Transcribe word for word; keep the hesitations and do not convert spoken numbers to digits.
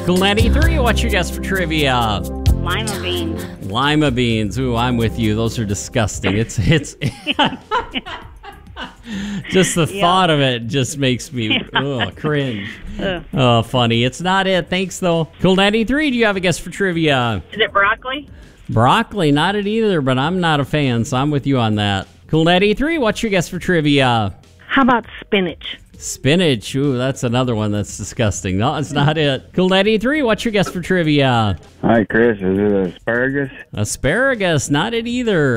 Cool ninety-three, what's your guess for trivia? Lima beans. Lima beans. Ooh, I'm with you. Those are disgusting. It's it's just the Yeah. thought of it just makes me ugh, cringe. Ugh. Oh, funny. It's not it. Thanks, though. Cool ninety-three, do you have a guess for trivia? Is it broccoli? Broccoli, not it either, but I'm not a fan, so I'm with you on that. Cool ninety-three, what's your guess for trivia? How about spinach? Spinach. Ooh, that's another one that's disgusting. No, it's not it. Cool ninety-three, what's your guess for trivia? Hi, Chris. Is it asparagus? Asparagus, not it either.